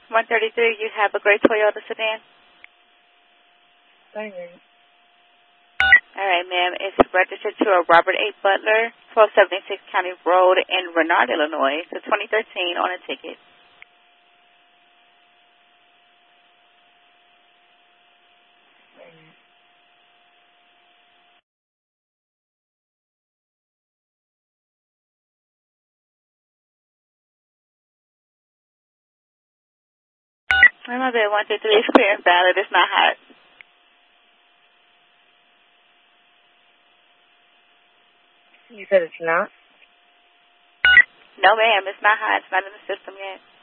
133, you have a gray Toyota sedan? Thank you. All right, ma'am. It's registered to a Robert A. Butler, 1276 County Road in Renard, Illinois. It's a 2013 on a ticket. My bad, 133 is clear and valid. It's not hot. You said it's not? No, ma'am. It's not hot. It's not in the system yet.